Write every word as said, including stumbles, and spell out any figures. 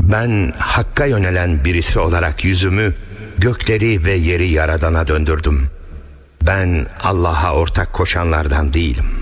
Ben Hakk'a yönelen birisi olarak yüzümü gökleri ve yeri Yaradan'a döndürdüm. Ben Allah'a ortak koşanlardan değilim.